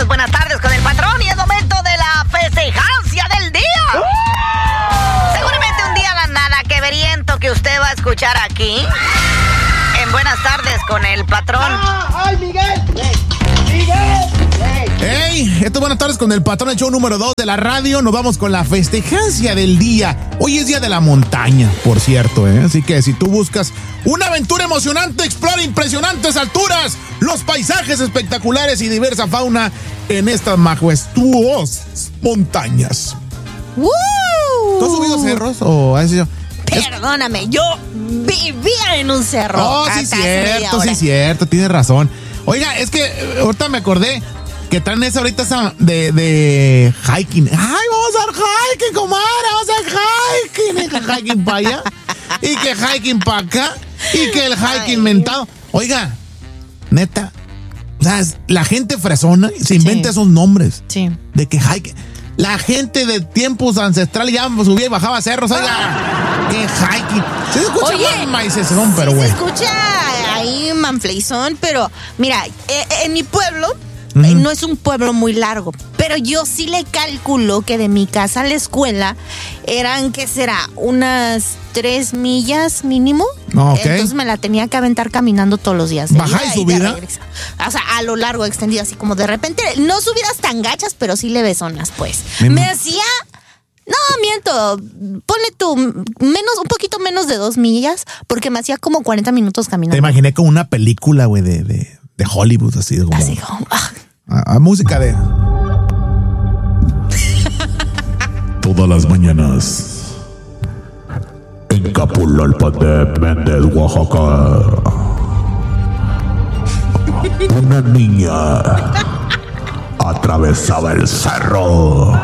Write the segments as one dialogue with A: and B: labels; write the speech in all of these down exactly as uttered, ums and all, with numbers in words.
A: tardes, buenas tardes con el patrón y es momento de la festejancia del día. ¡Uh! Seguramente un día nada que veriento que usted va a escuchar aquí en Buenas tardes con el patrón.
B: ¡Ah! ¡Ay, Miguel! ¡Miguel!
C: ¡Hey! Esto es Buenas tardes con el patrón, el show número dos de la radio. Nos vamos con la festejancia del día. Hoy es día de la montaña, por cierto, ¿eh? Así que si tú buscas una aventura emocionante, explora impresionantes alturas, los paisajes espectaculares y diversa fauna en estas majestuosas montañas.
A: ¡Woo!
C: ¿Tú has subido cerros o has sido?
A: Perdóname, yo vivía en un cerro.
C: Oh, sí, cierto, sí, cierto, tienes razón. Oiga, es que ahorita me acordé que traen esa ahorita esa de, de hiking. Ay, vamos a hacer hiking, comadre, vamos a hacer hiking. Y que hiking para allá, y que hiking para acá, y que el hiking mentado. Oiga, neta, o sea, la gente fresona se inventa sí. esos nombres.
A: Sí. De que hiking. La gente de tiempos ancestrales ya subía y bajaba cerros, oiga. ¡Qué hiking! Se escucha Oye, maicezón, pero
D: sí
A: bueno.
D: Se escucha ahí manfleizón, pero mira, eh, en mi pueblo, uh-huh. eh, no es un pueblo muy largo, pero yo sí le calculo que de mi casa a la escuela eran, ¿qué será? Unas tres millas mínimo.
C: Okay.
D: Entonces me la tenía que aventar caminando todos los días.
C: ¿Baja y subida?
D: O sea, a lo largo, extendido, así como de repente, no subidas tan gachas, pero sí levezonas, pues.
C: Me,
D: me hacía... No, miento, ponle tú menos, un poquito menos de dos millas, porque me hacía como cuarenta minutos caminando.
C: Te imaginé como una película, güey, de, de, de Hollywood, así como...
D: Así como...
C: A, a música de... Todas las mañanas... En Capulolpan de Méndez, Oaxaca, una niña atravesaba el cerro.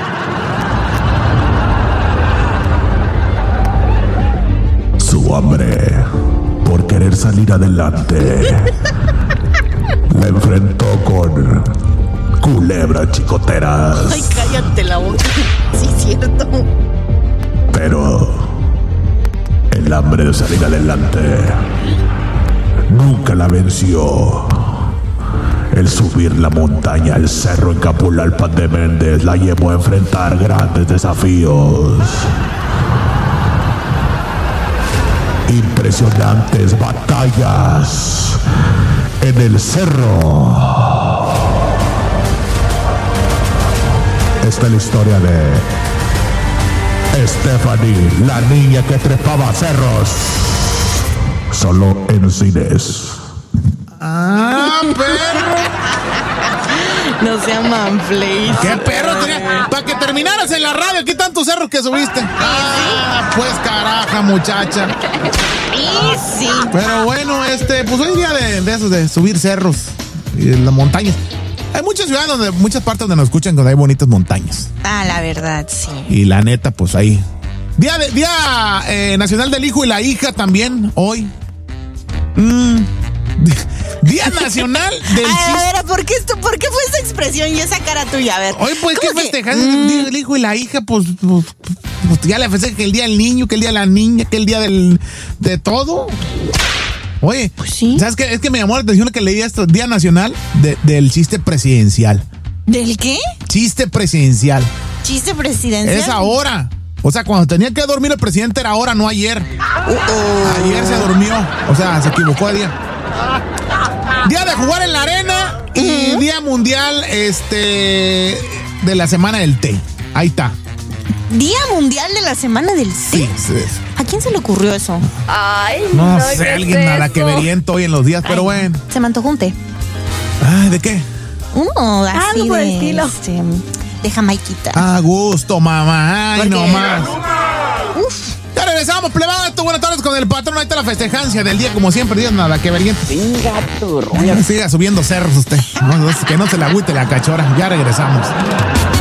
C: Su hambre por querer salir adelante la enfrentó con culebras chicoteras.
D: Ay, cállate la boca. Sí, cierto.
C: Pero el hambre de salir adelante nunca la venció. El subir la montaña, el cerro en Capulolpan de Méndez, la llevó a enfrentar grandes desafíos. Impresionantes batallas en el cerro. Esta es la historia de Stephanie, la niña que trepaba cerros. Solo en cines. ¡Ah, perro!
D: No sea manflay.
C: ¡Qué perro! Para que terminaras en la radio, ¿qué tantos cerros que subiste? ¡Ah, pues caraja, muchacha!
D: Sí, sí.
C: Pero bueno, este, pues hoy día de, de eso, de subir cerros y en las montañas. Hay muchas ciudades donde, muchas partes donde nos escuchan donde hay bonitas montañas.
D: Ah, la verdad, sí.
C: Y la neta, pues ahí. Día, de, día eh, Nacional del Hijo y la Hija también, hoy. Mm. Día Nacional del
D: A ver, a ver, ¿por qué, esto, ¿por qué fue esa expresión y esa cara tuya? A ver.
C: Hoy, pues, ¿qué festejar?
D: Mm.
C: El hijo y la hija, pues, pues, pues ya le festejan que el día del niño, que el día de la niña, que el día del, de todo. Oye,
D: pues sí.
C: ¿Sabes qué? Es que me llamó la atención que leí esto, Día Nacional de, del chiste presidencial.
D: ¿Del qué?
C: Chiste presidencial.
D: ¿Chiste presidencial?
C: Es ahora. O sea, cuando tenía que dormir el presidente era ahora, no ayer. Uh-oh. Ayer se durmió. O sea, se equivocó de día. Día de jugar en la arena y uh-huh. Día mundial este de la semana del té. Ahí está.
D: Día mundial de la semana del té.
C: Sí, sí.
D: ¿A quién se le ocurrió eso?
A: Ay,
C: no,
A: no
C: sé, alguien a la que veriento hoy en los días, Ay, pero bueno.
D: Se me antojó un té.
C: Ay, ¿de qué?
D: Uno así
A: Algo
D: de,
A: por el estilo.
D: Este, de jamaiquita.
C: A gusto, mamá. Ay, no más.
D: Uf.
C: Ya regresamos, plebada. Esto, buenas tardes con el patrón. Ahí está la festejancia del día, como siempre. Dios, nada que veriente.
A: Venga, tu rollo.
C: Siga subiendo cerros usted. No, que no se le agüite la cachora. Ya regresamos.